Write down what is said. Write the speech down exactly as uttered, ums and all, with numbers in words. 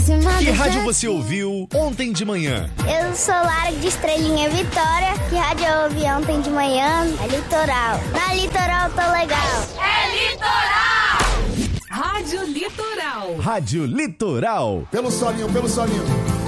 Que rádio você ouviu ontem de manhã? Eu sou Lara de Estrelinha Vitória. Que rádio eu ouvi ontem de manhã? É Litoral. Na Litoral tô legal. É Litoral! Rádio Litoral. Rádio Litoral. Pelo solinho, pelo solinho.